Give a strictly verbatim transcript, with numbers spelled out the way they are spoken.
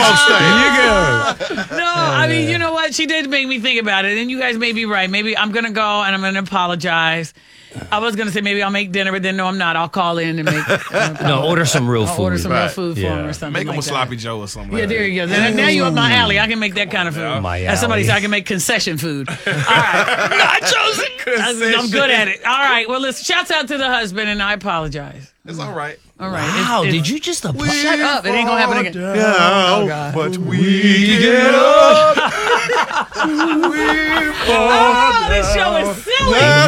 upstairs. No, I mean, you know what? She did make me think about it, and you guys may be right. Maybe I'm gonna go and I'm gonna apologize. I was gonna say maybe I'll make dinner, but then no, I'm not. I'll call in and make uh, No, order some real I'll food. order some real Right. food for Yeah. him or something. Make them like a that. sloppy Joe or something. Yeah, like there that. you go. Now, now you're up my alley. I can make that kind of food. My As somebody alley. said, I can make concession food. All right. Nachos. and- I'm good at it. All right. Well, listen, shouts out to the husband, and I apologize. It's all right. All right. Wow, It's- did it's- you just apologize? Shut up. It ain't going to happen again. Yeah, Oh, God. but we get up. Oh, this show is silly.